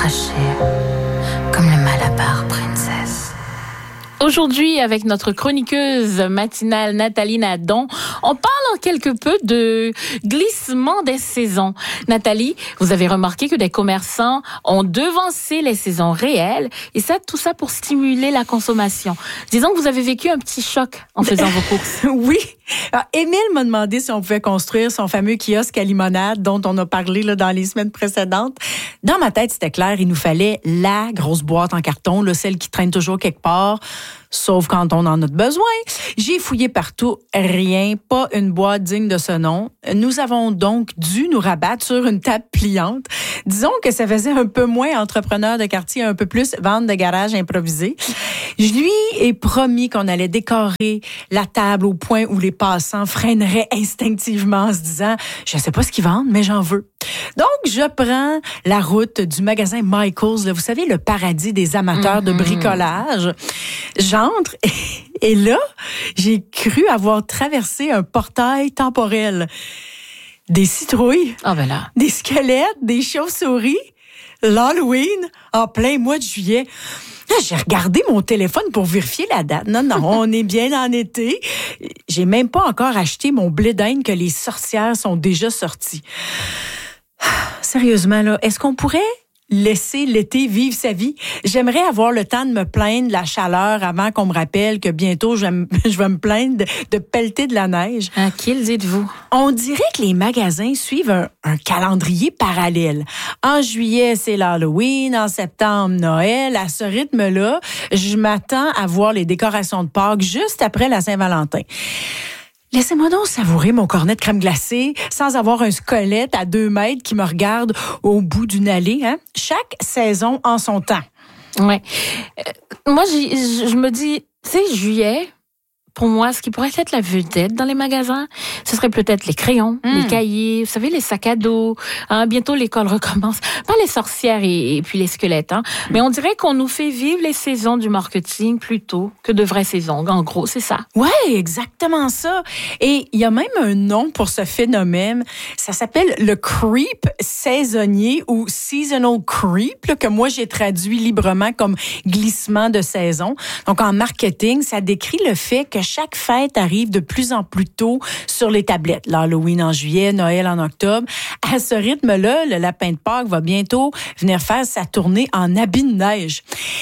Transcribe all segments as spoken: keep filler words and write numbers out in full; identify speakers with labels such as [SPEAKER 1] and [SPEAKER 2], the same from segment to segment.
[SPEAKER 1] cracher comme le Malabar Princess.
[SPEAKER 2] Aujourd'hui, avec notre chroniqueuse matinale Nathalie Nadon, on parle quelque peu de glissement des saisons. Nathalie, vous avez remarqué que des commerçants ont devancé les saisons réelles et ça, tout ça pour stimuler la consommation. Disons que vous avez vécu un petit choc en faisant vos courses.
[SPEAKER 3] Oui. Alors, Émile m'a demandé si on pouvait construire son fameux kiosque à limonade dont on a parlé là, dans les semaines précédentes. Dans ma tête, c'était clair, il nous fallait la grosse boîte en carton, là, celle qui traîne toujours quelque part, sauf quand on en a besoin. J'ai fouillé partout, rien, pas une boîte digne de ce nom. Nous avons donc dû nous rabattre sur une table pliante. Disons que ça faisait un peu moins entrepreneur de quartier, un peu plus vente de garage improvisée. Je lui ai promis qu'on allait décorer la table au point où les passants freineraient instinctivement en se disant « Je sais pas ce qu'ils vendent, mais j'en veux ». Donc, je prends la route du magasin Michaels, là, vous savez, le paradis des amateurs mm-hmm. de bricolage. J'entre et, et là, j'ai cru avoir traversé un portail temporel. Des citrouilles,
[SPEAKER 2] oh ben là.
[SPEAKER 3] Des squelettes, des chauves-souris, l'Halloween en plein mois de juillet. Là, j'ai regardé mon téléphone pour vérifier la date. Non, non, on est bien en été. J'ai même pas encore acheté mon blé d'Inde que les sorcières sont déjà sorties. Sérieusement, là, est-ce qu'on pourrait laisser l'été vivre sa vie? J'aimerais avoir le temps de me plaindre de la chaleur avant qu'on me rappelle que bientôt je vais me, je vais me plaindre de, de pelleter de la neige.
[SPEAKER 2] À qui le dites-vous?
[SPEAKER 3] On dirait que les magasins suivent un, un calendrier parallèle. En juillet, c'est l'Halloween. En septembre, Noël. À ce rythme-là, je m'attends à voir les décorations de Pâques juste après la Saint-Valentin. Laissez-moi donc savourer mon cornet de crème glacée sans avoir un squelette à deux mètres qui me regarde au bout d'une allée. Hein? Chaque saison en son temps.
[SPEAKER 2] Ouais. Euh, moi, je me dis, c'est juillet. Pour moi, ce qui pourrait être la vedette dans les magasins, ce serait peut-être les crayons, mmh. les cahiers, vous savez, les sacs à dos. Hein, bientôt, l'école recommence. Pas les sorcières et, et puis les squelettes, hein, mais on dirait qu'on nous fait vivre les saisons du marketing plutôt que de vraies saisons. En gros, c'est ça.
[SPEAKER 3] Ouais, exactement ça. Et il y a même un nom pour ce phénomène. Ça s'appelle le creep saisonnier ou seasonal creep, là, que moi, j'ai traduit librement comme glissement de saison. Donc, en marketing, ça décrit le fait que chaque fête arrive de plus en plus tôt sur les tablettes. L'Halloween en juillet, Noël en octobre. À ce rythme-là, le lapin de Pâques va bientôt venir faire sa tournée en habit de neige.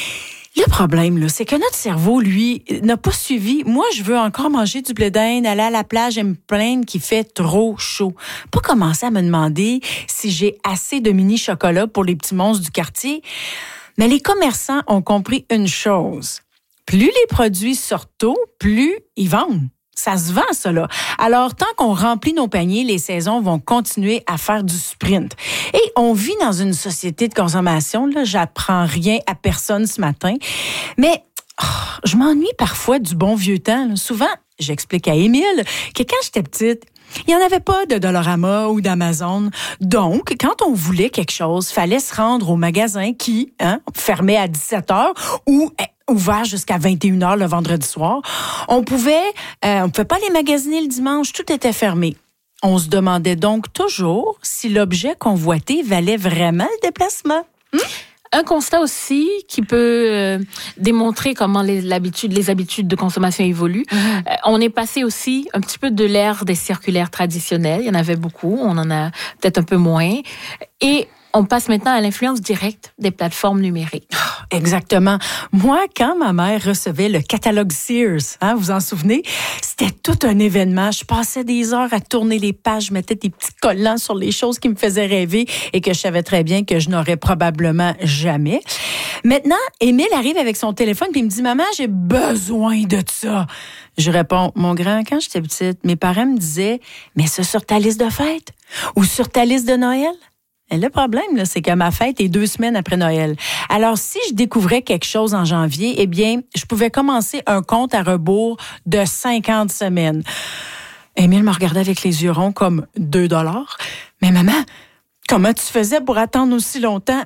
[SPEAKER 3] Le problème, là, c'est que notre cerveau, lui, n'a pas suivi. Moi, je veux encore manger du blé d'Inde, aller à la plage et me plaindre qu'il fait trop chaud. Pas commencer à me demander si j'ai assez de mini-chocolat pour les petits monstres du quartier. Mais les commerçants ont compris une chose. Plus les produits sortent tôt, plus ils vendent. Ça se vend, ça, là. Alors, tant qu'on remplit nos paniers, les saisons vont continuer à faire du sprint. Et on vit dans une société de consommation, là. J'apprends rien à personne ce matin. Mais oh, je m'ennuie parfois du bon vieux temps, là. Souvent, j'explique à Émile que quand j'étais petite, il n'y en avait pas de Dollarama ou d'Amazon. Donc, quand on voulait quelque chose, fallait se rendre au magasin qui hein, fermait à dix-sept heures ou ouvert jusqu'à vingt et une heures le vendredi soir. On pouvait, euh, on pouvait pas les magasiner le dimanche, tout était fermé. On se demandait donc toujours si l'objet convoité valait vraiment le déplacement. Hum?
[SPEAKER 2] Un constat aussi qui peut euh, démontrer comment les, l'habitude, les habitudes de consommation évoluent. Mmh. Euh, on est passé aussi un petit peu de l'ère des circulaires traditionnels. Il y en avait beaucoup, on en a peut-être un peu moins. Et on passe maintenant à l'influence directe des plateformes numériques.
[SPEAKER 3] Exactement. Moi, quand ma mère recevait le catalogue Sears, hein, vous vous en souvenez, c'était tout un événement. Je passais des heures à tourner les pages, je mettais des petits collants sur les choses qui me faisaient rêver et que je savais très bien que je n'aurais probablement jamais. Maintenant, Émile arrive avec son téléphone puis il me dit « Maman, j'ai besoin de ça. » Je réponds « Mon grand, quand j'étais petite, mes parents me disaient « Mais c'est sur ta liste de fête ou sur ta liste de Noël? » Et le problème, là, c'est que ma fête est deux semaines après Noël. Alors, si je découvrais quelque chose en janvier, eh bien, je pouvais commencer un compte à rebours de cinquante semaines. Émile me regardait avec les yeux ronds comme deux dollars. Mais maman, comment tu faisais pour attendre aussi longtemps?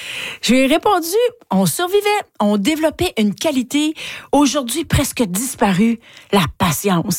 [SPEAKER 3] Je lui ai répondu, on survivait, on développait une qualité aujourd'hui presque disparue, la patience.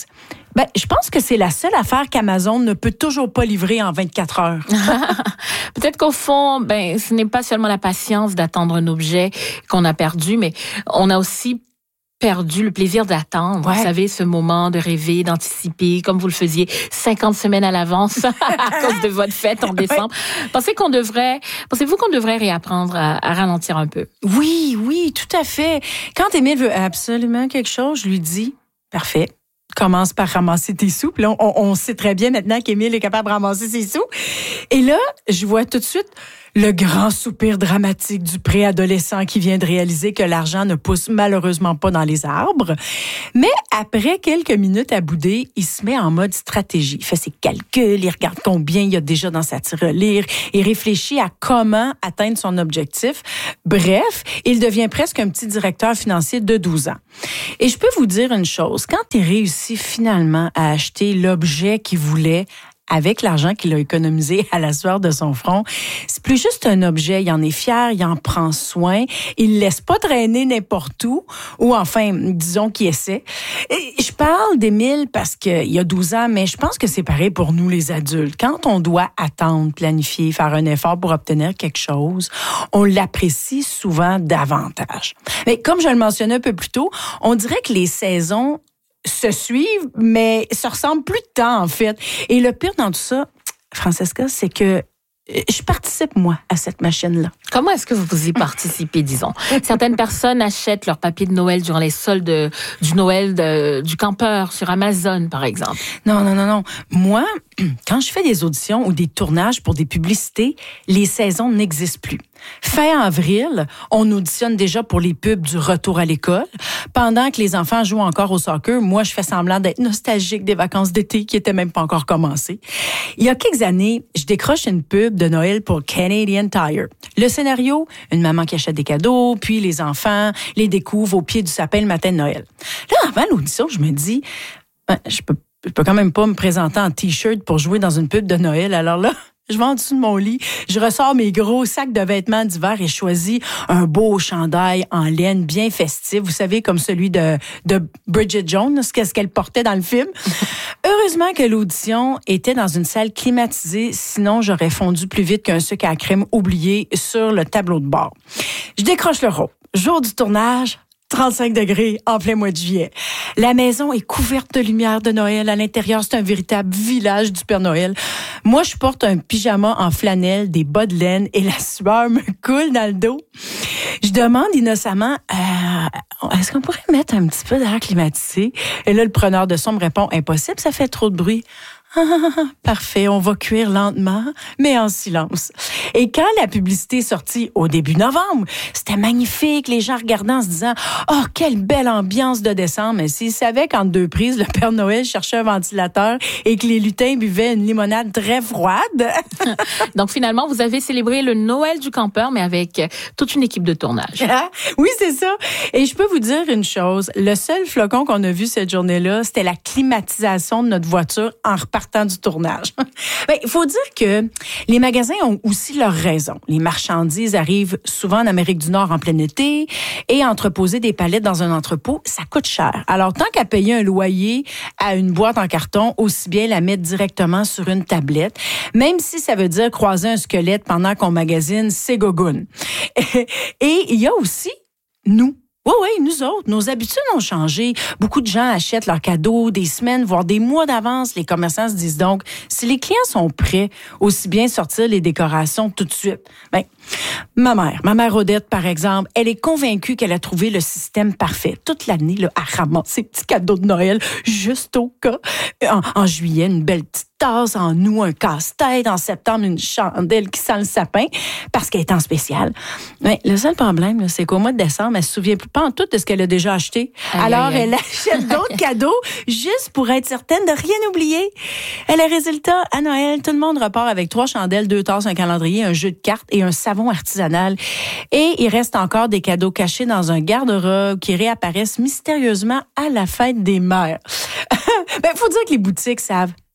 [SPEAKER 3] Ben, je pense que c'est la seule affaire qu'Amazon ne peut toujours pas livrer en vingt-quatre heures.
[SPEAKER 2] Peut-être qu'au fond, ben, ce n'est pas seulement la patience d'attendre un objet qu'on a perdu, mais on a aussi perdu le plaisir d'attendre. Ouais. Vous savez, ce moment de rêver, d'anticiper, comme vous le faisiez cinquante semaines à l'avance à cause de votre fête en décembre. Ouais. Pensez qu'on devrait, pensez-vous qu'on devrait réapprendre à, à ralentir un peu?
[SPEAKER 3] Oui, oui, tout à fait. Quand Émile veut absolument quelque chose, je lui dis, parfait. Commence par ramasser tes sous. Puis là, on, on sait très bien maintenant qu'Émile est capable de ramasser ses sous. Et là, je vois tout de suite le grand soupir dramatique du préadolescent qui vient de réaliser que l'argent ne pousse malheureusement pas dans les arbres. Mais après quelques minutes à bouder, il se met en mode stratégie. Il fait ses calculs, il regarde combien il y a déjà dans sa tirelire, il réfléchit à comment atteindre son objectif. Bref, il devient presque un petit directeur financier de douze ans. Et je peux vous dire une chose, quand il réussit finalement à acheter l'objet qu'il voulait, avec l'argent qu'il a économisé à la sueur de son front, c'est plus juste un objet. Il en est fier, il en prend soin, il ne laisse pas traîner n'importe où, ou enfin, disons qu'il essaie. Et je parle d'Émile parce qu'il a douze ans, mais je pense que c'est pareil pour nous les adultes. Quand on doit attendre, planifier, faire un effort pour obtenir quelque chose, on l'apprécie souvent davantage. Mais comme je le mentionnais un peu plus tôt, on dirait que les saisons se suivent, mais se ressemblent plus de temps, en fait. Et le pire dans tout ça, Francesca, c'est que je participe, moi, à cette machine-là.
[SPEAKER 2] Comment est-ce que vous y participez, disons? Certaines personnes achètent leur papier de Noël durant les soldes du Noël de, du campeur sur Amazon, par exemple.
[SPEAKER 3] Non, non, non, non. Moi, quand je fais des auditions ou des tournages pour des publicités, les saisons n'existent plus. Fin avril, on auditionne déjà pour les pubs du retour à l'école. Pendant que les enfants jouent encore au soccer, moi, je fais semblant d'être nostalgique des vacances d'été qui étaient même pas encore commencées. Il y a quelques années, je décroche une pub de Noël pour Canadian Tire. Le scénario, une maman qui achète des cadeaux, puis les enfants les découvrent au pied du sapin le matin de Noël. Là, avant l'audition, je me dis, ben, je peux, je peux quand même pas me présenter en T-shirt pour jouer dans une pub de Noël. Alors là, je vais en dessous de mon lit, je ressors mes gros sacs de vêtements d'hiver et je choisis un beau chandail en laine bien festif, vous savez, comme celui de, de Bridget Jones, qu'est-ce qu'elle portait dans le film. Heureusement que l'audition était dans une salle climatisée, sinon j'aurais fondu plus vite qu'un sucre à crème oublié sur le tableau de bord. Je décroche le rôle. Jour du tournage, trente-cinq degrés en plein mois de juillet. La maison est couverte de lumière de Noël. À l'intérieur, c'est un véritable village du Père Noël. Moi, je porte un pyjama en flanelle, des bas de laine et la sueur me coule dans le dos. Je demande innocemment, euh, est-ce qu'on pourrait mettre un petit peu d'air climatisé? Et là, le preneur de son me répond, impossible, ça fait trop de bruit. Ah, parfait, on va cuire lentement, mais en silence. Et quand la publicité est sortie au début novembre, c'était magnifique, les gens regardaient en se disant « Oh, quelle belle ambiance de décembre! » Mais s'ils savaient qu'en deux prises, le Père Noël cherchait un ventilateur et que les lutins buvaient une limonade très froide.
[SPEAKER 2] Donc finalement, vous avez célébré le Noël du campeur, mais avec toute une équipe de tournage.
[SPEAKER 3] Ah, oui, c'est ça. Et je peux vous dire une chose, le seul flocon qu'on a vu cette journée-là, c'était la climatisation de notre voiture en repartant partant du tournage. Ben, il faut dire que les magasins ont aussi leurs raisons. Les marchandises arrivent souvent en Amérique du Nord en plein été et entreposer des palettes dans un entrepôt, ça coûte cher. Alors, tant qu'à payer un loyer à une boîte en carton, aussi bien la mettre directement sur une tablette, même si ça veut dire croiser un squelette pendant qu'on magasine ses gogounes. Et il y a aussi nous. Oui, oui, nous autres, nos habitudes ont changé. Beaucoup de gens achètent leurs cadeaux des semaines, voire des mois d'avance. Les commerçants se disent donc, si les clients sont prêts, aussi bien sortir les décorations tout de suite. Ben, ma mère, ma mère Odette, par exemple, elle est convaincue qu'elle a trouvé le système parfait. Toute l'année, là, elle ramasse ses petits cadeaux de Noël, juste au cas. En, en juillet, une belle petite tasse, en août, un casse-tête, en septembre, une chandelle qui sent le sapin, parce qu'elle est en spécial. Mais le seul problème, là, c'est qu'au mois de décembre, elle se souvient pas en tout de ce qu'elle a déjà acheté. Aïe, Alors, aïe, aïe. Elle achète d'autres cadeaux juste pour être certaine de rien oublier. Et le résultat, à Noël, tout le monde repart avec trois chandelles, deux tasses, un calendrier, un jeu de cartes et un savon artisanal. Et il reste encore des cadeaux cachés dans un garde-robe qui réapparaissent mystérieusement à la fête des mères. Ben, faut dire que les boutiques savent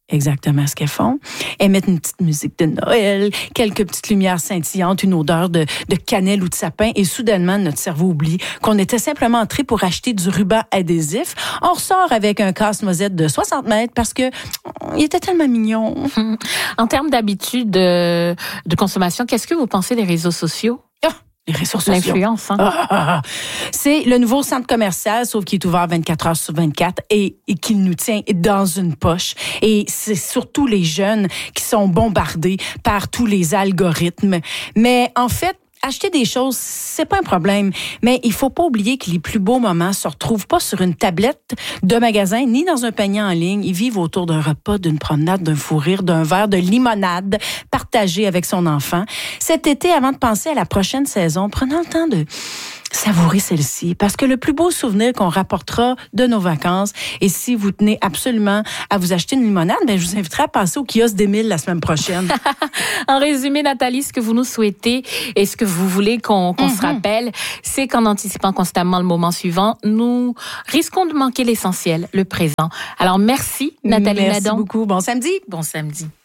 [SPEAKER 3] exactement ce qu'elles font. Elles mettent une petite musique de Noël, quelques petites lumières scintillantes, une odeur de, de cannelle ou de sapin, et soudainement, notre cerveau oublie qu'on était simplement entré pour acheter du ruban adhésif. On ressort avec un casse-noisette de soixante mètres parce que il était tellement mignon.
[SPEAKER 2] En termes d'habitude de, de consommation, qu'est-ce que vous pensez des réseaux sociaux?
[SPEAKER 3] Ah, les réseaux sociaux.
[SPEAKER 2] L'influence, hein?
[SPEAKER 3] Ah, ah, ah. C'est le nouveau centre commercial, sauf qu'il est ouvert vingt-quatre heures sur vingt-quatre et, et qu'il nous tient dans une poche. Et c'est surtout les jeunes qui sont bombardés par tous les algorithmes. Mais en fait, acheter des choses, c'est pas un problème, mais il faut pas oublier que les plus beaux moments se retrouvent pas sur une tablette de magasin ni dans un panier en ligne. Ils vivent autour d'un repas, d'une promenade, d'un fou rire, d'un verre de limonade partagé avec son enfant. Cet été, avant de penser à la prochaine saison, prenons le temps de savourer celle-ci, parce que le plus beau souvenir qu'on rapportera de nos vacances, et si vous tenez absolument à vous acheter une limonade, ben, je vous inviterai à passer au kiosque d'Émile la semaine prochaine.
[SPEAKER 2] En résumé, Nathalie, ce que vous nous souhaitez et ce que vous voulez qu'on, qu'on mm-hmm. se rappelle, c'est qu'en anticipant constamment le moment suivant, nous risquons de manquer l'essentiel, le présent. Alors, merci, Nathalie
[SPEAKER 3] Merci
[SPEAKER 2] Nadon.
[SPEAKER 3] beaucoup. Bon samedi.
[SPEAKER 2] Bon samedi.